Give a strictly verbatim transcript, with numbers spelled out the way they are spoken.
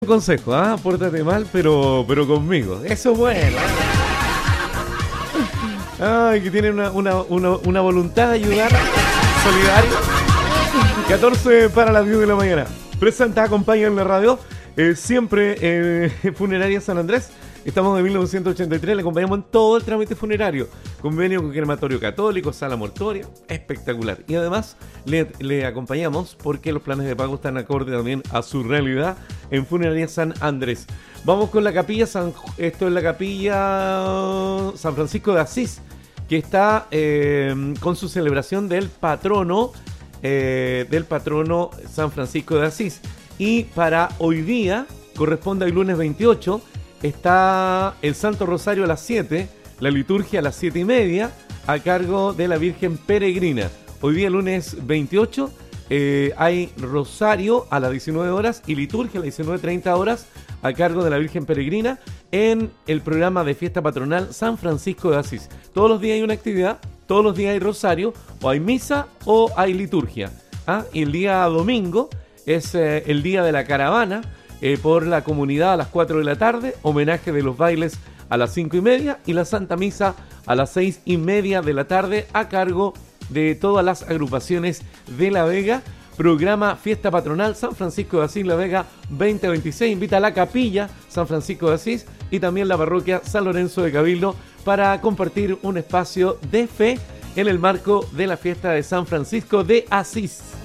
consejo, ¿ah? Pórtate mal, pero, pero conmigo. Eso es bueno. Ay, que tiene una, una, una, una voluntad de ayudar. Solidario. catorce para las diez de la mañana. Presenta, acompaña en la radio. Eh, siempre eh, Funeraria San Andrés. Estamos de mil novecientos ochenta y tres, le acompañamos en todo el trámite funerario. Convenio con Crematorio Católico, sala mortuoria, espectacular. Y además le, le acompañamos porque los planes de pago están acorde también a su realidad en Funeraria San Andrés. Vamos con la capilla, San, esto es la capilla San Francisco de Asís, que está eh, con su celebración del patrono, eh, del patrono San Francisco de Asís. Y para hoy día, corresponde al lunes veintiocho, está el Santo Rosario a las siete, la liturgia a las siete y media, a cargo de la Virgen Peregrina. Hoy día, lunes veintiocho, eh, hay Rosario a las diecinueve horas y liturgia a las diecinueve treinta horas, a cargo de la Virgen Peregrina, en el programa de fiesta patronal San Francisco de Asís. Todos los días hay una actividad, todos los días hay Rosario, o hay misa o hay liturgia. ¿Ah? Y el día domingo es eh, el día de la caravana, Eh, por la comunidad a las cuatro de la tarde, homenaje de los bailes a las cinco y media y la Santa Misa a las seis y media de la tarde a cargo de todas las agrupaciones de La Vega. Programa Fiesta Patronal San Francisco de Asís La Vega veinte veintiséis. Invita a la Capilla San Francisco de Asís y también la Parroquia San Lorenzo de Cabildo para compartir un espacio de fe en el marco de la fiesta de San Francisco de Asís.